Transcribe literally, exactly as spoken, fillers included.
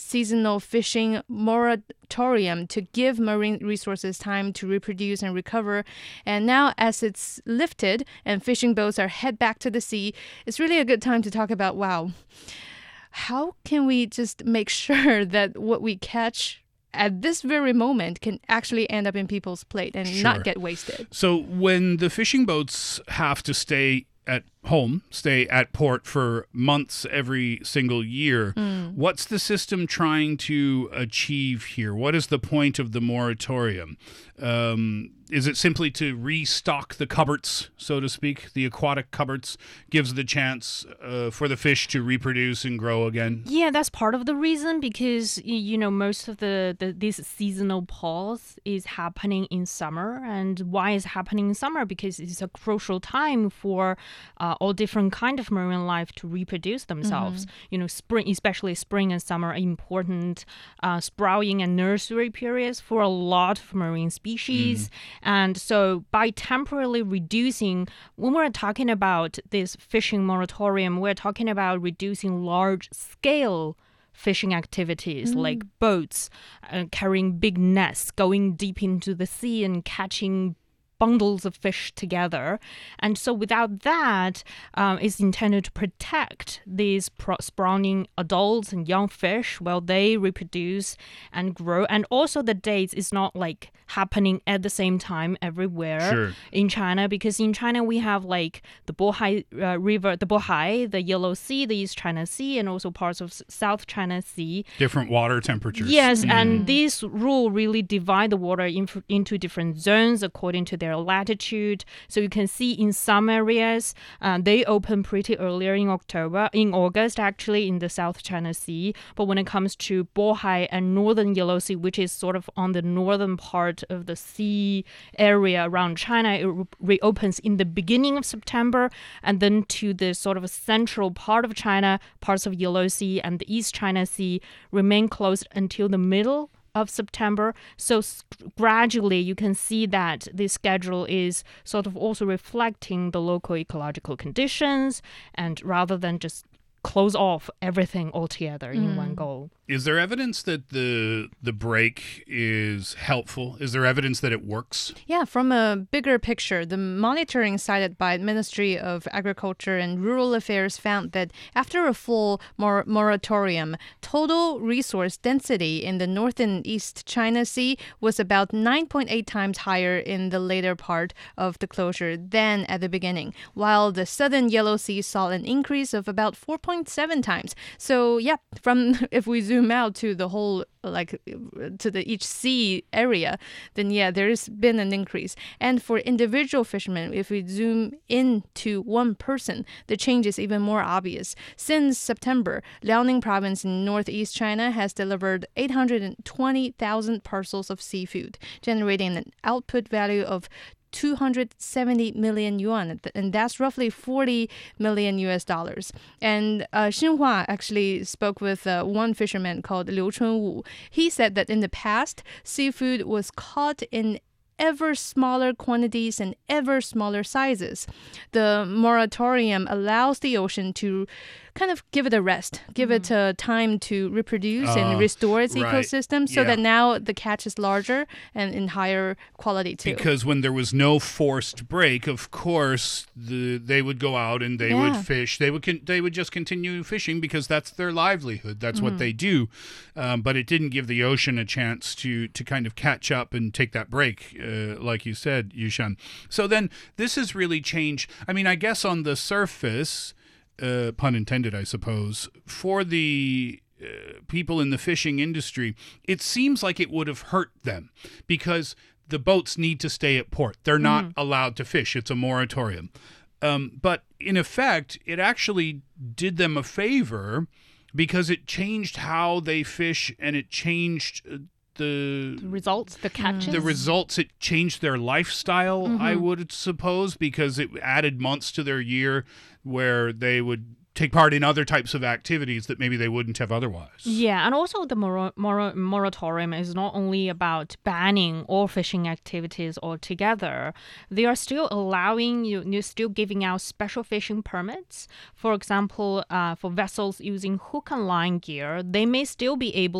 seasonal fishing moratorium to give marine resources time to reproduce and recover. And now as it's lifted and fishing boats are head back to the sea, it's really a good time to talk about, wow, how can we just make sure that what we catch at this very moment can actually end up in people's plate and Sure. not get wasted? So when the fishing boats have to stay at home, stay at port for months every single year, mm. what's the system trying to achieve here? What is the point of the moratorium? Um, is it simply to restock the cupboards, so to speak? The aquatic cupboards gives the chance uh, for the fish to reproduce and grow again? Yeah, that's part of the reason because, you know, most of the, the this seasonal pause is happening in summer. And why is it happening in summer? Because it's a crucial time for uh, all different kind of marine life to reproduce themselves. Mm-hmm. You know, spring, especially spring and summer are important uh, sprouting and nursery periods for a lot of marine species. Mm. And so by temporarily reducing, when we're talking about this fishing moratorium, we're talking about reducing large-scale fishing activities mm. like boats, uh, carrying big nets, going deep into the sea and catching bundles of fish together. And so without that, um, it's intended to protect these pro- spawning adults and young fish while they reproduce and grow. And also the dates is not like happening at the same time everywhere sure. in China, because in China we have like the Bohai uh, River, the Bohai, the Yellow Sea, the East China Sea, and also parts of South China Sea. Different water temperatures. Yes, mm. and this rule really divide the water in, into different zones according to their latitude. So you can see in some areas, uh, they open pretty earlier in October, in August actually, in the South China Sea. But when it comes to Bohai and Northern Yellow Sea, which is sort of on the northern part of the sea area around China, it re- reopens in the beginning of September, and then to the sort of central part of China, parts of Yellow Sea and the East China Sea remain closed until the middle of September. So gradually you can see that this schedule is sort of also reflecting the local ecological conditions, and rather than just close off everything altogether in mm. one go. Is there evidence that the the break is helpful? Is there evidence that it works? Yeah, from a bigger picture, the monitoring cited by Ministry of Agriculture and Rural Affairs found that after a full mor- moratorium, total resource density in the North and East China Sea was about nine point eight times higher in the later part of the closure than at the beginning, while the Southern Yellow Sea saw an increase of about four point seven times. So, yeah, from if we zoom out to the whole, like to the each sea area, then yeah, there's been an increase. And for individual fishermen, if we zoom in to one person, the change is even more obvious. Since September, Liaoning province in northeast China has delivered eight hundred twenty thousand parcels of seafood, generating an output value of two hundred seventy million yuan, and that's roughly forty million U S dollars. And uh, Xinhua actually spoke with uh, one fisherman called Liu Chunwu. He said that in the past, seafood was caught in ever smaller quantities and ever smaller sizes. The moratorium allows the ocean to kind of give it a rest, give mm. it uh, time to reproduce uh, and restore its right. ecosystem, so yeah. that now the catch is larger and in higher quality too. Because when there was no forced break, of course, the, they would go out and they yeah. would fish. They would con- they would just continue fishing because that's their livelihood. That's mm. what they do. Um, but it didn't give the ocean a chance to to kind of catch up and take that break, uh, like you said, Yushan. So then this has really changed. I mean, I guess on the surface, Uh, pun intended, I suppose, for the uh, people in the fishing industry, it seems like it would have hurt them because the boats need to stay at port. They're not mm. allowed to fish. It's a moratorium. Um, but in effect, it actually did them a favor because it changed how they fish, and it changed uh, The, the results, the catches. The results, it changed their lifestyle, mm-hmm. I would suppose, because it added months to their year where they would take part in other types of activities that maybe they wouldn't have otherwise. Yeah, and also the mor- mor- moratorium is not only about banning all fishing activities altogether. They are still allowing you, you're still giving out special fishing permits. For example, uh, for vessels using hook and line gear, they may still be able